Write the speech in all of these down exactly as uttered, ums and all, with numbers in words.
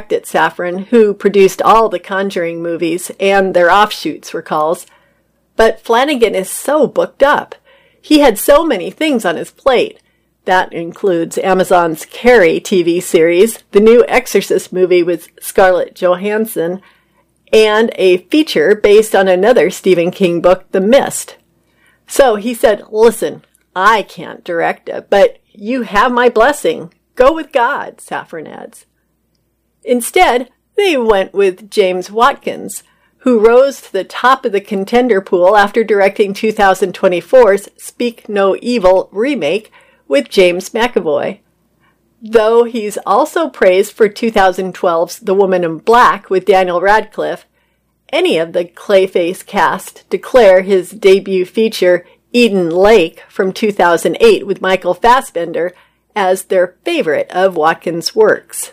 direct it, Safran, who produced all the Conjuring movies and their offshoots, recalls. But Flanagan is so booked up. He had so many things on his plate. That includes Amazon's Carrie T V series, the new Exorcist movie with Scarlett Johansson, and a feature based on another Stephen King book, The Mist. So he said, listen, I can't direct it, but you have my blessing. Go with God, Safran adds. Instead, they went with James Watkins, who rose to the top of the contender pool after directing two thousand twenty-four's Speak No Evil remake with James McAvoy. Though he's also praised for two thousand twelve's The Woman in Black with Daniel Radcliffe, any of the Clayface cast declare his debut feature, Eden Lake, from two thousand eight with Michael Fassbender, as their favorite of Watkins' works.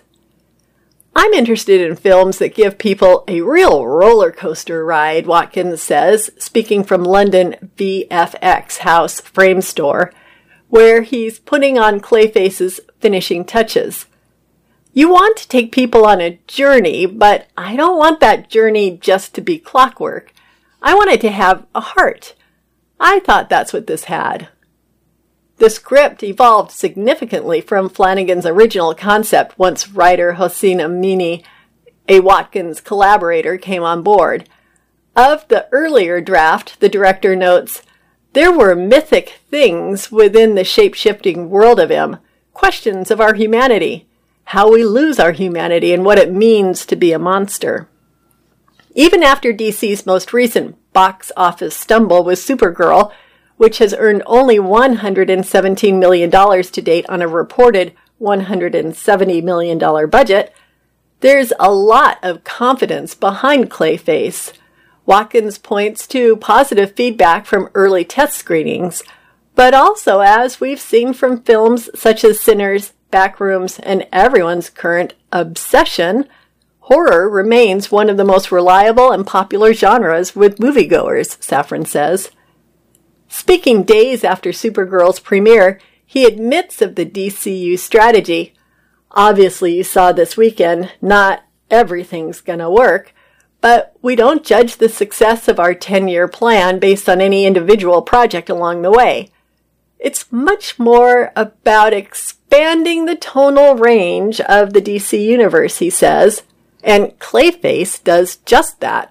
I'm interested in films that give people a real roller coaster ride, Watkins says, speaking from London V F X House Frame Store, where he's putting on Clayface's finishing touches. You want to take people on a journey, but I don't want that journey just to be clockwork. I want it to have a heart. I thought that's what this had. The script evolved significantly from Flanagan's original concept once writer Hossein Amini, a Watkins collaborator, came on board. Of the earlier draft, the director notes, there were mythic things within the shape-shifting world of him, questions of our humanity, how we lose our humanity and what it means to be a monster. Even after D C's most recent box office stumble with Supergirl, which has earned only one hundred seventeen million dollars to date on a reported one hundred seventy million dollars budget, there's a lot of confidence behind Clayface. Watkins points to positive feedback from early test screenings, but also, as we've seen from films such as Sinners, Backrooms, and everyone's current obsession, horror remains one of the most reliable and popular genres with moviegoers, Safran says. Speaking days after Supergirl's premiere, he admits of the D C U strategy. Obviously, you saw this weekend, not everything's gonna work, but we don't judge the success of our ten-year plan based on any individual project along the way. It's much more about expanding the tonal range of the D C universe, he says, and Clayface does just that.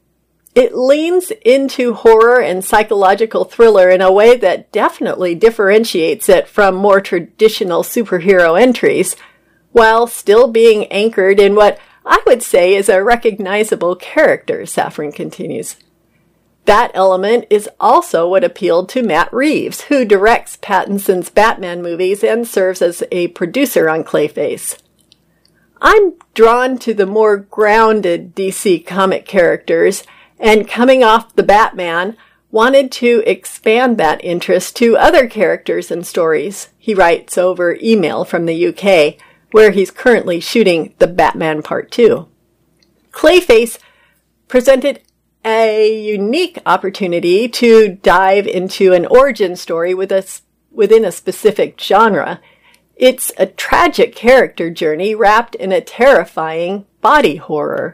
It leans into horror and psychological thriller in a way that definitely differentiates it from more traditional superhero entries, while still being anchored in what I would say is a recognizable character, Safran continues. That element is also what appealed to Matt Reeves, who directs Pattinson's Batman movies and serves as a producer on Clayface. I'm drawn to the more grounded D C comic characters, and coming off the Batman, wanted to expand that interest to other characters and stories, he writes over email from the U K, where he's currently shooting The Batman Part two. Clayface presented a unique opportunity to dive into an origin story with a, within a specific genre. It's a tragic character journey wrapped in a terrifying body horror.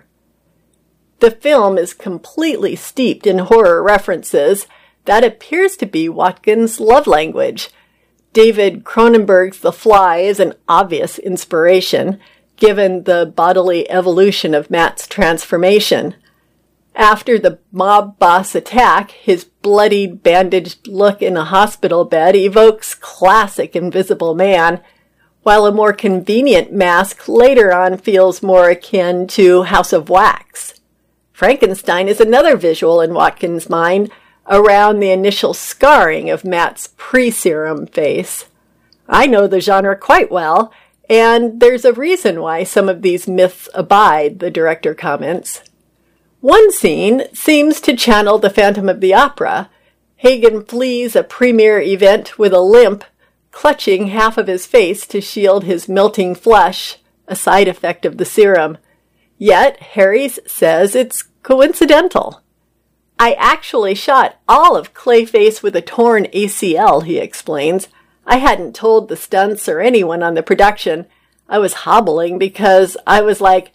The film is completely steeped in horror references. That appears to be Watkins' love language. David Cronenberg's The Fly is an obvious inspiration, given the bodily evolution of Matt's transformation. After the mob boss attack, his bloodied, bandaged look in a hospital bed evokes classic Invisible Man, while a more convenient mask later on feels more akin to House of Wax. Frankenstein is another visual in Watkins' mind around the initial scarring of Matt's pre-serum face. I know the genre quite well, and there's a reason why some of these myths abide, the director comments. One scene seems to channel the Phantom of the Opera. Hagen flees a premiere event with a limp, clutching half of his face to shield his melting flesh, a side effect of the serum. Yet, Harries says it's coincidental. I actually shot all of Clayface with a torn A C L, he explains. I hadn't told the stunts or anyone on the production. I was hobbling because I was like,